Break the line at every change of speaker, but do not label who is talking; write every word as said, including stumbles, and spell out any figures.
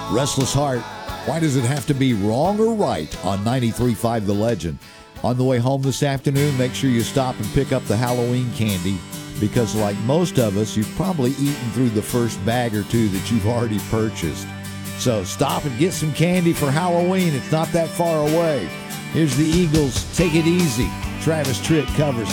Restless Heart, why does it have to be wrong or right on ninety-three point five The Legend? On the way home this afternoon, make sure you stop and pick up the Halloween candy because like most of us, you've probably eaten through the first bag or two that you've already purchased. So stop and get some candy for Halloween. It's not that far away. Here's the Eagles. Take it easy. Travis Tritt covers